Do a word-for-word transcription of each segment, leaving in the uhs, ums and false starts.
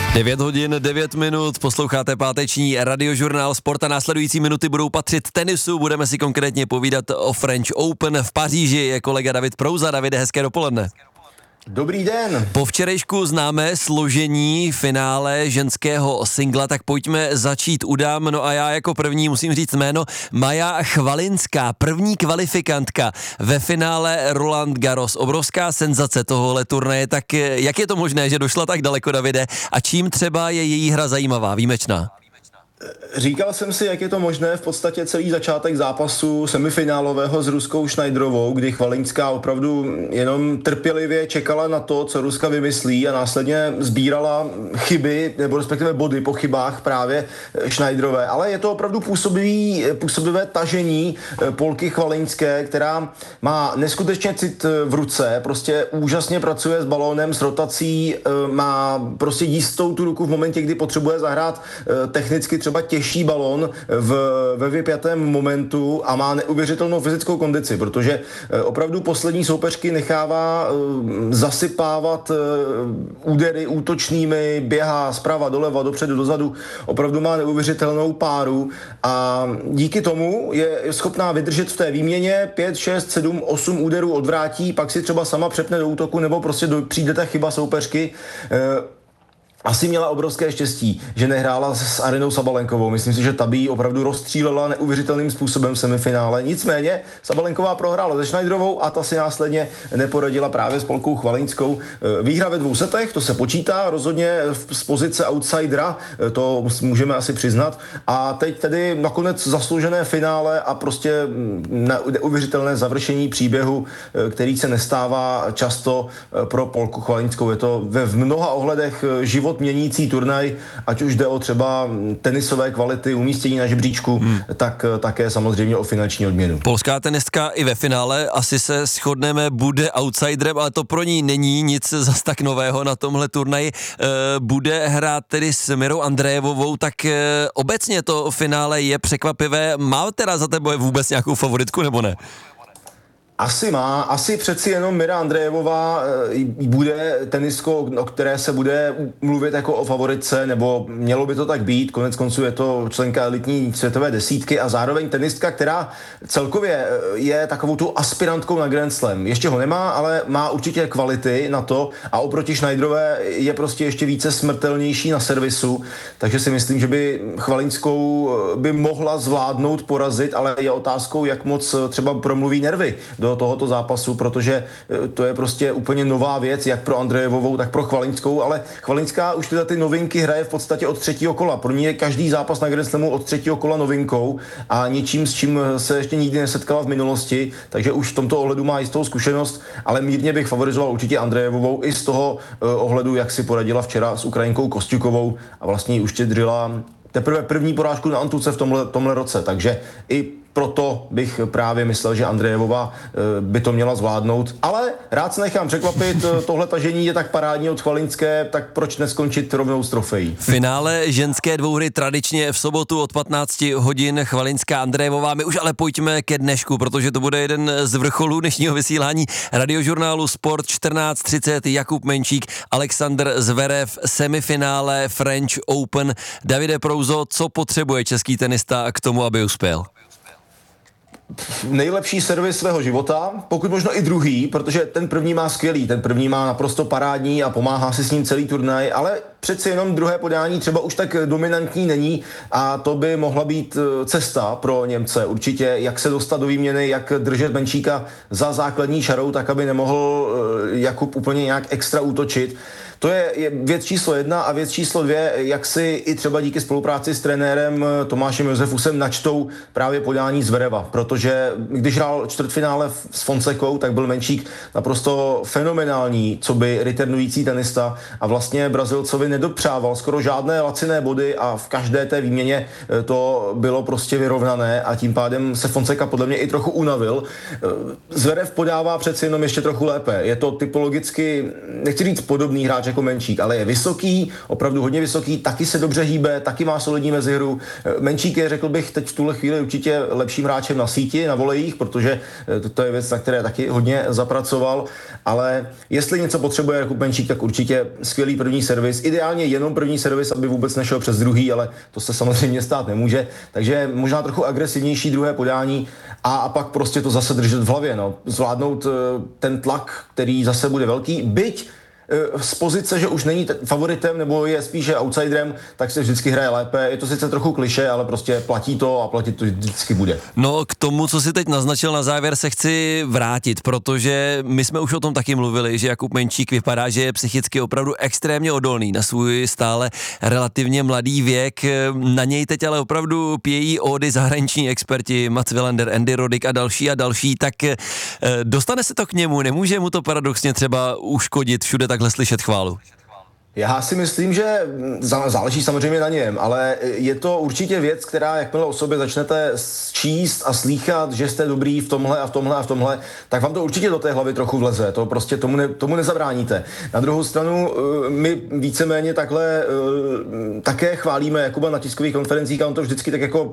devět hodin, devět minut, posloucháte páteční radiožurnál Sport a následující minuty budou patřit tenisu, budeme si konkrétně povídat o French Open v Paříži, je kolega David Prouza. Davide, hezké dopoledne. Dobrý den. Po včerejšku známe složení finále ženského singla, tak pojďme začít u dám. No a já jako první musím říct jméno Maja Chvalinská, první kvalifikantka ve finále Roland Garros. Obrovská senzace tohohle turnaje, tak jak je to možné, že došla tak daleko, Davide, a čím třeba je její hra zajímavá, výjimečná? Říkal jsem si, jak je to možné, v podstatě celý začátek zápasu semifinálového s Ruskou Schneiderovou, kdy Chvalinská opravdu jenom trpělivě čekala na to, co Ruska vymyslí, a následně sbírala chyby, nebo respektive body po chybách právě Schneiderové. Ale je to opravdu působivý, působivé tažení Polky Chvalinské, která má neskutečně cit v ruce, prostě úžasně pracuje s balónem, s rotací, má prostě jistou tu ruku v momentě, kdy potřebuje zahrát technicky třeba třeba těžší balón v, ve vypjatém momentu a má neuvěřitelnou fyzickou kondici, protože opravdu poslední soupeřky nechává zasypávat údery útočnými, běhá zprava doleva, dopředu, dozadu, opravdu má neuvěřitelnou páru a díky tomu je schopná vydržet v té výměně pět, šest, sedm, osm úderů odvrátí, pak si třeba sama přepne do útoku nebo prostě do, přijde ta chyba soupeřky. Asi měla obrovské štěstí, že nehrála s Arenou Sabalenkovou. Myslím si, že ta by ji opravdu rozstřílela neuvěřitelným způsobem v semifinále. Nicméně Sabalenková prohrála se Schneiderovou a ta si následně neporadila právě s Polkou Chvalinskou. Výhra ve dvou setech, to se počítá, rozhodně z pozice outsidera, to můžeme asi přiznat. A teď tedy nakonec zasloužené finále a prostě neuvěřitelné završení příběhu, který se nestává často pro Polku Chvalinskou. Je to ve v mnoha ohledech život měnící turnaj, ať už jde o třeba tenisové kvality, umístění na žebříčku, hmm. tak také samozřejmě o finanční odměnu. Polská tenistka i ve finále, asi se shodneme, bude outsiderem, ale to pro ní není nic zas tak nového na tomhle turnaji. E, bude hrát tedy s Mirou Andrejevovou, tak e, obecně to finále je překvapivé. Má teda za tebe vůbec nějakou favoritku nebo ne? Asi má, asi přeci jenom Mira Andrejevová bude tenistkou, o které se bude mluvit jako o favoritce, nebo mělo by to tak být, konec konců je to členka elitní světové desítky a zároveň tenistka, která celkově je takovou tu aspirantkou na Grand Slam. Ještě ho nemá, ale má určitě kvality na to a oproti Schneiderové je prostě ještě více smrtelnější na servisu, takže si myslím, že by Chvalinskou by mohla zvládnout, porazit, ale je otázkou, jak moc třeba promluví nervy do tohoto zápasu, protože to je prostě úplně nová věc, jak pro Andrejevovou, tak pro Chvalinskou, ale Chvalinská už tyhle ty novinky hraje v podstatě od třetího kola. Pro ní je každý zápas na Grand Slamu od třetího kola novinkou a něčím, s čím se ještě nikdy nesetkala v minulosti, takže už v tomto ohledu má jistou zkušenost, ale mírně bych favorizoval určitě Andrejevovou i z toho uh, ohledu, jak si poradila včera s Ukrajinkou Kostjukovou a vlastně uštědřila teprve první porážku na Antuce v tomhle, tomhle roce, takže i proto bych právě myslel, že Andrejevová by to měla zvládnout. Ale rád se nechám překvapit, tohle tažení je tak parádní od Chvalinské, tak proč neskončit rovnou s trofejí? Finále ženské dvouhry tradičně v sobotu od patnáct hodin Chvalinská Andrejevová. My už ale pojďme ke dnešku, protože to bude jeden z vrcholů dnešního vysílání radiožurnálu Sport. čtrnáct třicet Jakub Menčík, Alexander Zverev, semifinále French Open. Davide Prouzo, co potřebuje český tenista k tomu, aby uspěl? Nejlepší servis svého života, pokud možno i druhý, protože ten první má skvělý, ten první má naprosto parádní a pomáhá si s ním celý turnaj, ale přeci jenom druhé podání třeba už tak dominantní není a to by mohla být cesta pro Němce určitě, jak se dostat do výměny, jak držet Menčíka za základní čarou, tak aby nemohl Jakub úplně nějak extra útočit. To je, je věc číslo jedna a věc číslo dvě, jak si i třeba díky spolupráci s trenérem Tomášem Josefusem načtou právě podání Zvereva, protože když hrál čtvrtfinále s Fonsekou, tak byl Menčík naprosto fenomenální, co by returnující tenista a vlastně Brazilcovi nedopřával skoro žádné laciné body a v každé té výměně to bylo prostě vyrovnané a tím pádem se Fonseca podle mě i trochu unavil. Zverev podává přeci jenom ještě trochu lépe. Je to typologicky, nechci říct podobný hráč jako Menčík, ale je vysoký, opravdu hodně vysoký, taky se dobře hýbe, taky má solidní mezihru. Menčík je, řekl bych, teď v tuhle chvíli určitě lepším hráčem na síti, na volejích, protože to, to je věc, na které taky hodně zapracoval, ale jestli něco potřebuje Jakub Menčík, tak určitě skvělý první servis, ideálně jenom první servis, aby vůbec nešel přes druhý, ale to se samozřejmě stát nemůže, takže možná trochu agresivnější druhé podání a, a pak prostě to zase držet v hlavě, no. Zvládnout ten tlak, který zase bude velký, byť z pozice, že už není t- favoritem nebo je spíše outsiderem, tak se vždycky hraje lépe. Je to sice trochu klišé, ale prostě platí to a platit to vždycky bude. No k tomu, co si teď naznačil na závěr, se chci vrátit, protože my jsme už o tom taky mluvili, že Jakub Menčík vypadá, že je psychicky opravdu extrémně odolný na svůj stále relativně mladý věk. Na něj teď ale opravdu pějí ódy zahraniční experti Mats Wilander, Andy Roddick a další a další, tak dostane se to k němu, nemůže mu to paradoxně třeba uškodit všude takhle slyšet chválu? Já si myslím, že záleží samozřejmě na něm, ale je to určitě věc, která jakmile o sobě začnete číst a slýchat, že jste dobrý v tomhle a v tomhle a v tomhle, tak vám to určitě do té hlavy trochu vleze, to prostě tomu, ne, tomu nezabráníte. Na druhou stranu my víceméně takhle také chválíme Jakuba na tiskových konferencích a on to vždycky tak jako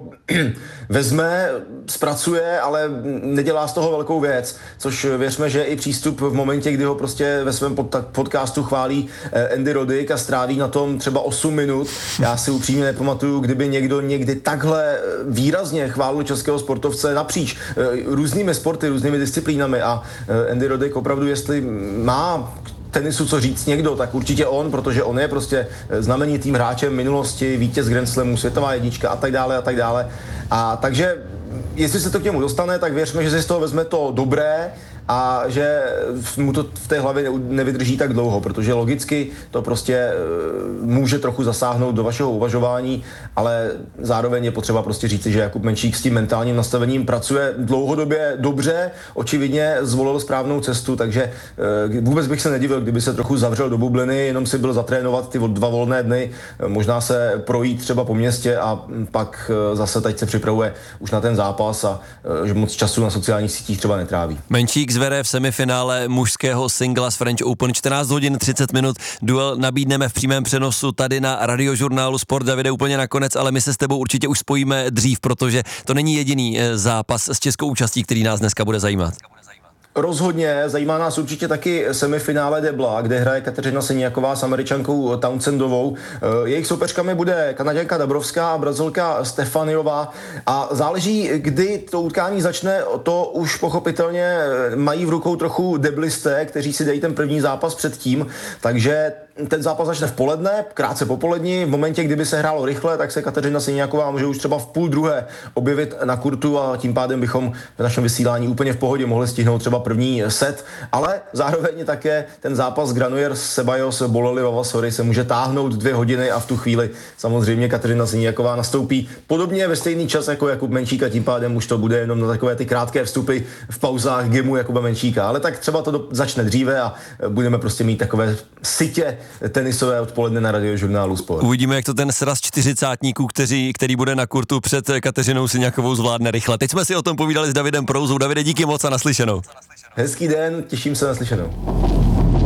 vezme, zpracuje, ale nedělá z toho velkou věc, což věřme, že i přístup v momentě, kdy ho prostě ve svém podcastu chválí Andy Roddick a stráví na tom třeba osm minut. Já si upřímně nepamatuju, kdyby někdo někdy takhle výrazně chválil českého sportovce napříč různými sporty, různými disciplínami a Andy Roddick opravdu, jestli má tenisu co říct někdo, tak určitě on, protože on je prostě znamenitým hráčem minulosti, vítěz Grand Slamu, světová jednička a tak dále a tak dále. A takže jestli se to k němu dostane, tak věřme, že si z toho vezme to dobré a že mu to v té hlavě nevydrží tak dlouho, protože logicky to prostě může trochu zasáhnout do vašeho uvažování, ale zároveň je potřeba prostě říci, že Jakub Menčík s tím mentálním nastavením pracuje dlouhodobě dobře, očividně zvolil správnou cestu, takže vůbec bych se nedivil, kdyby se trochu zavřel do bubliny, jenom si byl zatrénovat ty dva volné dny, možná se projít třeba po městě a pak zase teď se připravuje už na ten zápas a že moc času na sociálních sítích třeba netráví. Menčík Zverev v semifinále mužského singla z French Open, čtrnáct hodin třicet minut, duel nabídneme v přímém přenosu tady na Radiožurnálu Sport. Davide, úplně nakonec, ale my se s tebou určitě už spojíme dřív, protože to není jediný zápas s českou účastí, který nás dneska bude zajímat. Rozhodně, zajímá nás určitě taky semifinále debla, kde hraje Kateřina Siniaková s Američankou Townsendovou. Jejich soupeřkami bude Kanaďanka Dabrovská a Brazilka Stefaniová a záleží, kdy to utkání začne, to už pochopitelně mají v rukou trochu deblisté, kteří si dají ten první zápas předtím, takže ten zápas začne v poledne, krátce popolední, v momentě, kdyby se hrálo rychle, tak se Kateřina Siniaková může už třeba v půl druhé objevit na kurtu a tím pádem bychom v našem vysílání úplně v pohodě mohli stihnout třeba první set, ale zároveň také ten zápas Granollers Ceballos Bolelli Vavasory se může táhnout dvě hodiny a v tu chvíli samozřejmě Kateřina Siniaková nastoupí podobně ve stejný čas jako Jakub Menčík a tím pádem už to bude jenom na takové ty krátké vstupy v pauzách gamu Jakuba Menčíka, ale tak třeba to do, začne dříve a budeme prostě mít takové sytě tenisové odpoledne na Radiožurnálu Sport. Uvidíme, jak to ten sraz čtyřicátníků, který, který bude na kurtu před Kateřinou Siniakovou, zvládne rychle. Teď jsme si o tom povídali s Davidem Prouzou. Davide, díky moc a naslyšenou. Hezký den, těším se na slyšenou.